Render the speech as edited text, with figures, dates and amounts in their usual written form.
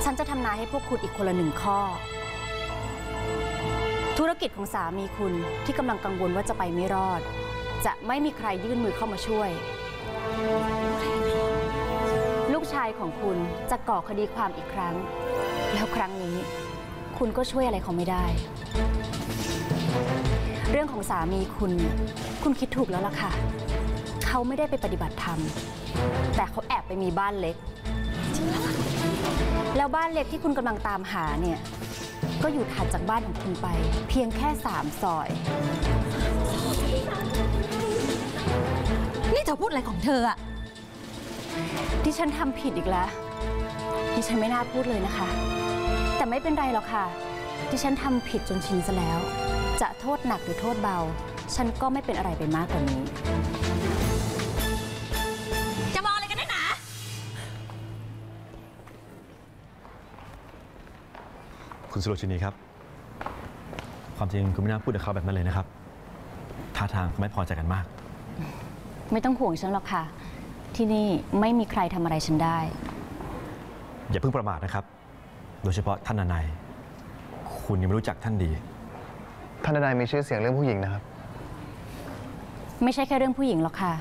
ฉันจะทำนายให้พวกคุณอีกคนละ1 ข้อธุรกิจของสามีคุณที่กำลังกังวลว่าจะไปไม่รอดจะไม่มีใครยื่นมือเข้ามาช่วยลูกชายของคุณจะก่อคดีความอีกครั้งแล้วครั้งนี้คุณก็ช่วยอะไรเขาไม่ได้เรื่องของสามีคุณคิดถูกแล้วล่ะค่ะเขาไม่ได้ไปปฏิบัติธรรมแต่เขาแอบไปมีบ้านเล็กแล้วบ้านเล็กที่คุณกำลังตามหาเนี่ยก็อยู่ถัดจากบ้านของคุณไปเพียงแค่3 ซอยนี่เธอพูดอะไรของเธออะดิฉันทำผิดอีกแล้วดิฉันไม่น่าพูดเลยนะคะแต่ไม่เป็นไรหรอกค่ะดิฉันทำผิดจนชินซะแล้วจะโทษหนักหรือโทษเบาฉันก็ไม่เป็นอะไรไปมากกว่านี้จะมองอะไรกันนักหนาคุณสุโรชินีครับความจริงคุณไม่น่าพูดกับเขาแบบนั้นเลยนะครับท่าทางไม่พอใจกันมากไม่ต้องห่วงฉันหรอกค่ะที่นี่ไม่มีใครทำอะไรฉันได้อย่าเพิ่งประมาทนะครับโดยเฉพาะท่านนายคุณยังไม่รู้จักท่านดีท่านนายมีชื่อเสียงเรื่องผู้หญิงนะครับไม่ใช่แค่เรื่องผู้หญิงหรอกค่ะ